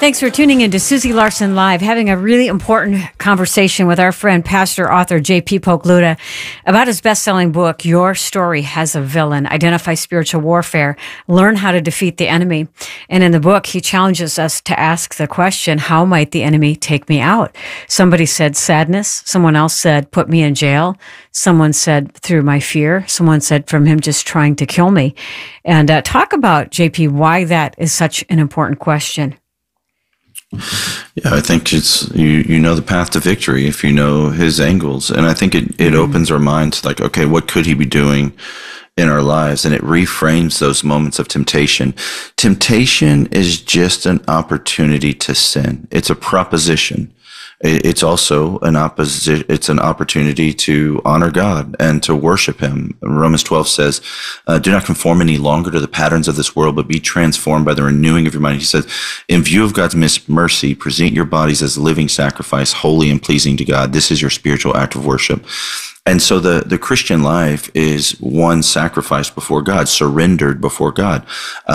Thanks for tuning in to Susie Larson Live, having a really important conversation with our friend, pastor, author J.P. Pokluda about his best-selling book, Your Story Has a Villain, Identify Spiritual Warfare, Learn How to Defeat the Enemy. And in the book, he challenges us to ask the question, how might the enemy take me out? Somebody said sadness. Someone else said, put me in jail. Someone said through my fear. Someone said from him just trying to kill me. And talk about, J.P., why that is such an important question. Yeah, I think it's you know the path to victory if you know his angles, and I think it opens our mind to like, okay, what could he be doing in our lives, and it reframes those moments of temptation. Temptation is just an opportunity to sin. It's a proposition. It's also it's an opportunity to honor God and to worship him. Romans 12 says, do not conform any longer to the patterns of this world, but be transformed by the renewing of your mind. He says, in view of God's mercy, present your bodies as a living sacrifice, holy and pleasing to God. This is your spiritual act of worship. And so the Christian life is one sacrifice before God, surrendered before God.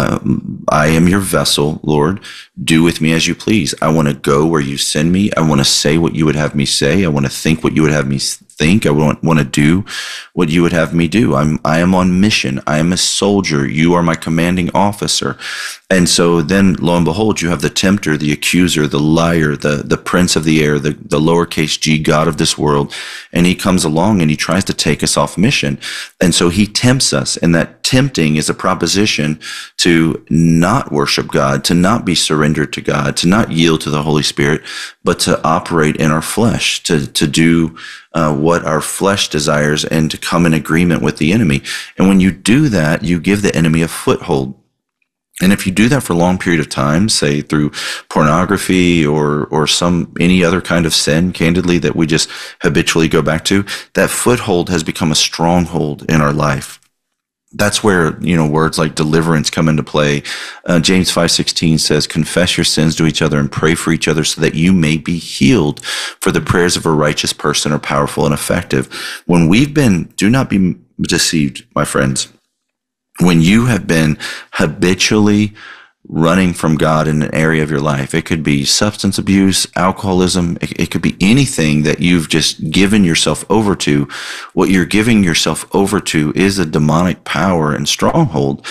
I am your vessel, Lord. Do with me as you please. I want to go where you send me. I want to say what you would have me say. I want to think what you would have me think. I want to do what you would have me do. I am on mission. I am a soldier. You are my commanding officer. And so then, lo and behold, you have the tempter, the accuser, the liar, the prince of the air, the lowercase g God of this world. And he comes along and he tries to take us off mission. And so he tempts us. And that tempting is a proposition to not worship God, to not be surrendered to God, to not yield to the Holy Spirit, but to operate in our flesh, to do what our flesh desires and to come in agreement with the enemy. And when you do that, you give the enemy a foothold. And if you do that for a long period of time, say through pornography or any other kind of sin, candidly, that we just habitually go back to, that foothold has become a stronghold in our life. That's where, words like deliverance come into play. James 5:16 says, confess your sins to each other and pray for each other so that you may be healed. For the prayers of a righteous person are powerful and effective. Do not be deceived, my friends. When you have been habitually running from God in an area of your life, it could be substance abuse, alcoholism, it could be anything that you've just given yourself over to. What you're giving yourself over to is a demonic power and stronghold,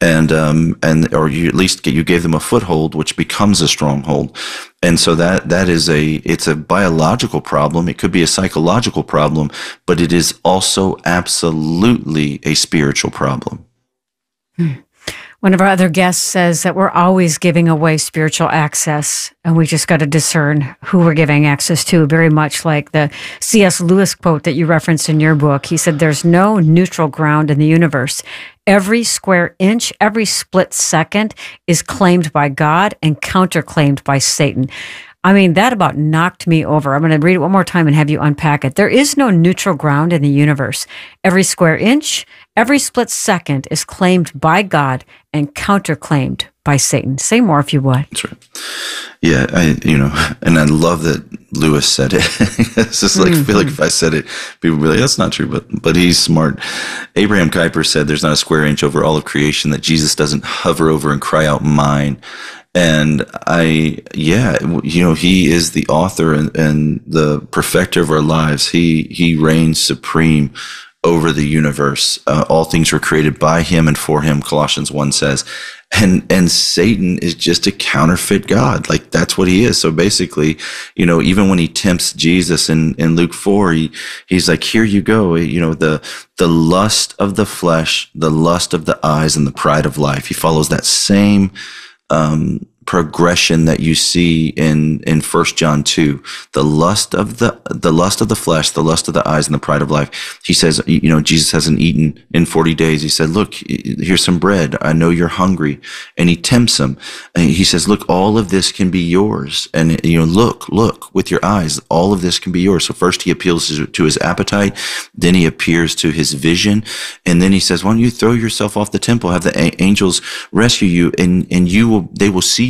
or you at least you gave them a foothold, which becomes a stronghold. And so it's a biological problem. It could be a psychological problem, but it is also absolutely a spiritual problem. One of our other guests says that we're always giving away spiritual access, and we just got to discern who we're giving access to, very much like the C.S. Lewis quote that you referenced in your book. He said, there's no neutral ground in the universe. Every square inch, every split second is claimed by God and counterclaimed by Satan. I mean, that about knocked me over. I'm going to read it one more time and have you unpack it. There is no neutral ground in the universe. Every square inch, every split second is claimed by God and counterclaimed by Satan. Say more if you would. That's right. Yeah, and I love that Lewis said it. It's just like, I feel like if I said it, people would be like, that's not true, but he's smart. Abraham Kuyper said there's not a square inch over all of creation that Jesus doesn't hover over and cry out, mine. And he is the author and the perfecter of our lives. He reigns supreme over the universe. All things were created by him and for him, Colossians 1 says. And Satan is just a counterfeit God. Like, that's what he is. So basically, even when he tempts Jesus in Luke 4, he's like, here you go. The lust of the flesh, the lust of the eyes, and the pride of life. He follows that same progression that you see in 1 John 2, the lust of the flesh, the lust of the eyes, and the pride of life. He says, Jesus hasn't eaten in 40 days. He said, look, here's some bread. I know you're hungry. And he tempts him. And he says, look, all of this can be yours. And, look with your eyes, all of this can be yours. So first he appeals to his appetite. Then he appears to his vision. And then he says, why don't you throw yourself off the temple, have the angels rescue you, and they will see you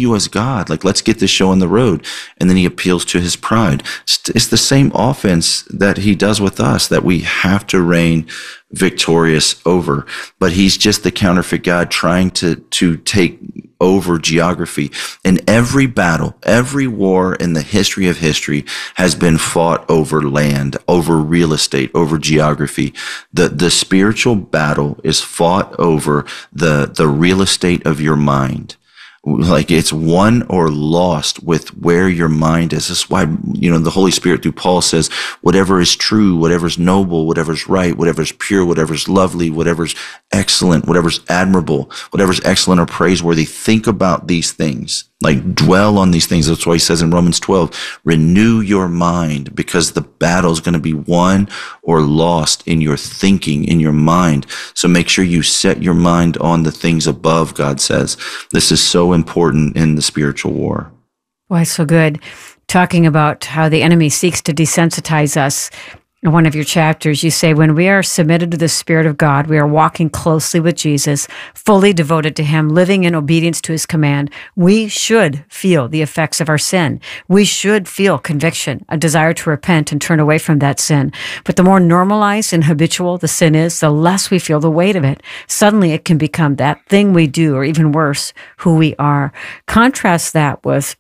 you as God. Like, let's get this show on the road. And then he appeals to his pride. It's the same offense that he does with us, that we have to reign victorious over. But he's just the counterfeit God trying to take over geography. And every battle, every war in the history of history has been fought over land, over real estate, over geography. The spiritual battle is fought over the real estate of your mind. Like, it's won or lost with where your mind is. This is why, the Holy Spirit through Paul says, whatever is true, whatever is noble, whatever is right, whatever is pure, whatever is lovely, whatever is excellent, whatever is admirable, whatever is excellent or praiseworthy, think about these things. Like, dwell on these things. That's why he says in Romans 12, renew your mind, because the battle is going to be won or lost in your thinking, in your mind. So make sure you set your mind on the things above, God says. This is so important in the spiritual war. Why, so good. Talking about how the enemy seeks to desensitize us. In one of your chapters, you say, when we are submitted to the Spirit of God, we are walking closely with Jesus, fully devoted to him, living in obedience to his command. We should feel the effects of our sin. We should feel conviction, a desire to repent and turn away from that sin. But the more normalized and habitual the sin is, the less we feel the weight of it. Suddenly it can become that thing we do, or even worse, who we are. Contrast that with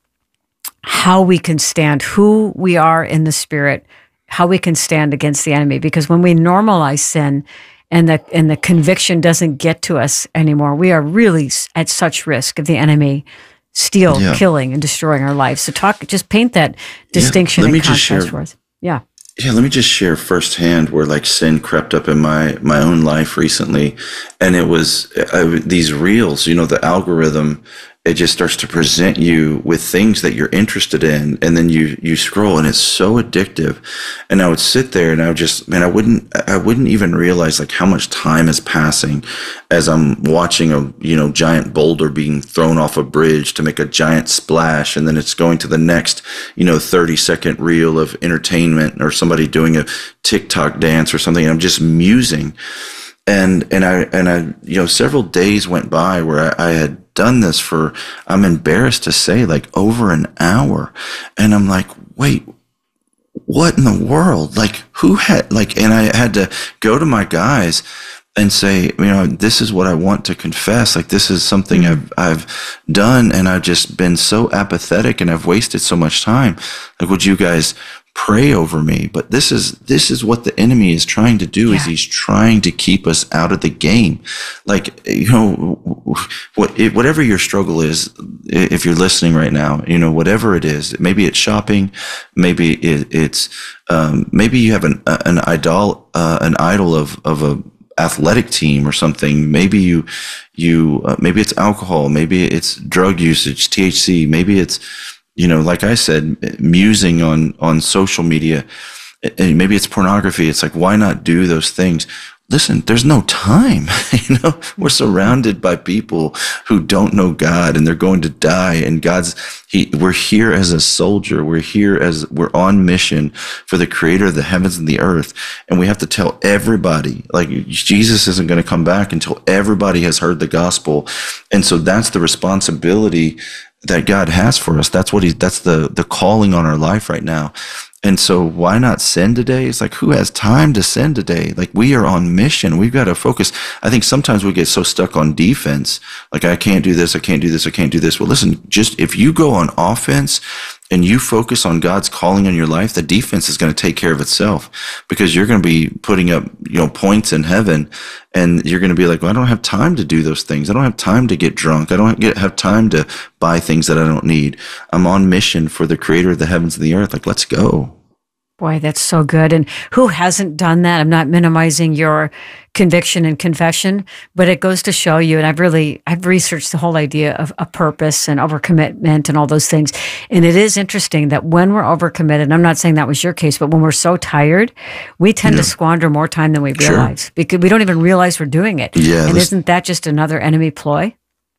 how we can stand, who we are in the Spirit, how we can stand against the enemy. Because when we normalize sin and the conviction doesn't get to us anymore, we are really at such risk of the enemy killing and destroying our lives. So just paint that distinction and contrast for us. Yeah. Yeah, let me just share firsthand where like sin crept up in my own life recently. And it was these reels, the algorithm, it just starts to present you with things that you're interested in. And then you scroll, and it's so addictive. And I would sit there and I wouldn't even realize like how much time is passing as I'm watching a, giant boulder being thrown off a bridge to make a giant splash. And then it's going to the next, 30-second reel of entertainment, or somebody doing a TikTok dance or something. And I'm just musing. And I several days went by where I had done this for, I'm embarrassed to say, like over an hour. And I'm like, wait, what in the world? Like, who had, like, and I had to go to my guys and say, this is what I want to confess. Like, this is something I've done, and I've just been so apathetic, and I've wasted so much time. Like, would you guys pray over me? But this is what the enemy is trying to do. Is he's trying to keep us out of the game. Like, whatever your struggle is, if you're listening right now, whatever it is, maybe it's shopping, maybe it's maybe you have an idol of a athletic team or something. Maybe maybe it's alcohol, maybe it's drug usage, THC, maybe it's, like I said, musing on social media, and maybe it's pornography. It's like, why not do those things? Listen, there's no time. We're surrounded by people who don't know God, and they're going to die. And we're here as a soldier. We're on mission for the creator of the heavens and the earth. And we have to tell everybody, like, Jesus isn't going to come back until everybody has heard the gospel. And so that's the responsibility that God has for us. That's the calling on our life right now. And so why not sin today? It's like, who has time to sin today? Like, we are on mission. We've got to focus. I think sometimes we get so stuck on defense. Like, I can't do this. I can't do this. I can't do this. Well, listen, just if you go on offense and you focus on God's calling on your life, the defense is going to take care of itself, because you're going to be putting up, points in heaven, and you're going to be like, well, I don't have time to do those things. I don't have time to get drunk. I don't have time to buy things that I don't need. I'm on mission for the creator of the heavens and the earth. Like, let's go. Boy, that's so good. And who hasn't done that? I'm not minimizing your conviction and confession, but it goes to show you, and I've researched the whole idea of a purpose and overcommitment and all those things. And it is interesting that when we're overcommitted, and I'm not saying that was your case, but when we're so tired, we tend to squander more time than we realize, because we don't even realize we're doing it. Yeah, and isn't that just another enemy ploy?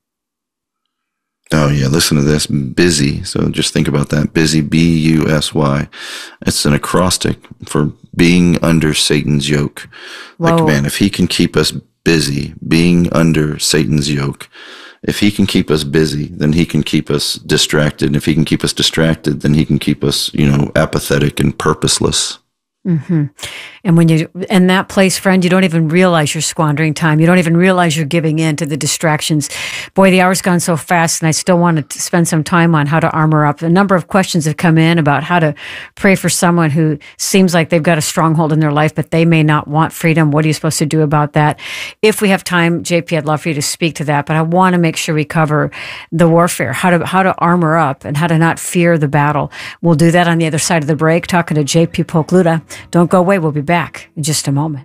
Oh, yeah. Listen to this. Busy. So just think about that. Busy, B-U-S-Y. It's an acrostic for being under Satan's yoke. Whoa. Like, man, if he can keep us busy, being under Satan's yoke, If he can keep us busy, then he can keep us distracted. And if he can keep us distracted, then he can keep us, apathetic and purposeless. Mm-hmm. And when you're in that place, friend, you don't even realize you're squandering time. You don't even realize you're giving in to the distractions. Boy, the hour's gone so fast, and I still want to spend some time on how to armor up. A number of questions have come in about how to pray for someone who seems like they've got a stronghold in their life, but they may not want freedom. What are you supposed to do about that? If we have time, JP, I'd love for you to speak to that, but I want to make sure we cover the warfare, how to armor up and how to not fear the battle. We'll do that on the other side of the break, talking to JP Pokluda. Don't go away. We'll be back in just a moment.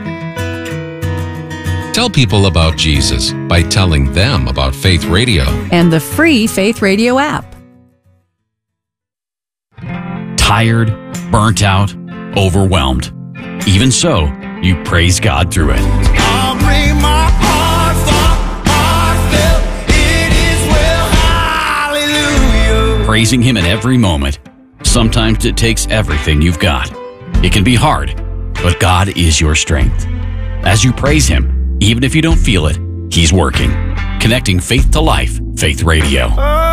Tell people about Jesus by telling them about Faith Radio and the free Faith Radio app. Tired, burnt out, overwhelmed. Even so, you praise God through it. I'll bring my heartfelt, it is well, hallelujah. Praising Him in every moment. Sometimes it takes everything you've got. It can be hard, but God is your strength. As you praise Him, even if you don't feel it, He's working. Connecting faith to life, Faith Radio.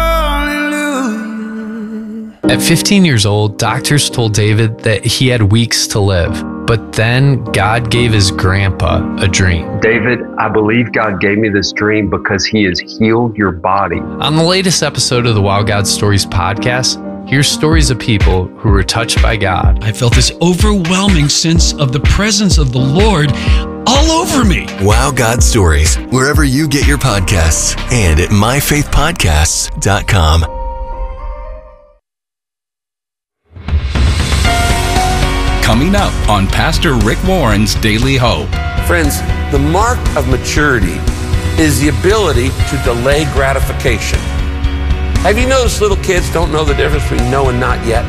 Hallelujah. At 15 years old, doctors told David that he had weeks to live. But then God gave his grandpa a dream. David, I believe God gave me this dream because He has healed your body. On the latest episode of the Wow God Stories podcast, here's stories of people who were touched by God. I felt this overwhelming sense of the presence of the Lord all over me. Wow God Stories, wherever you get your podcasts and at myfaithpodcasts.com. Coming up on Pastor Rick Warren's Daily Hope. Friends, the mark of maturity is the ability to delay gratification. Have you noticed little kids don't know the difference between no and not yet?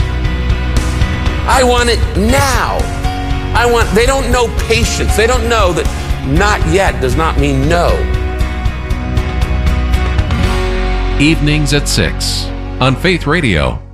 I want it now. They don't know patience. They don't know that not yet does not mean no. Evenings at 6 on Faith Radio.